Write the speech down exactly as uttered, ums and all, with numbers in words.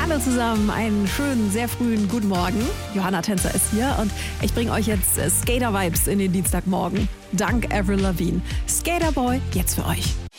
Hallo zusammen, einen schönen, sehr frühen guten Morgen. Johanna Tänzer ist hier und ich bringe euch jetzt Skater-Vibes in den Dienstagmorgen. Dank Avril Lavigne. Skaterboy, jetzt für euch.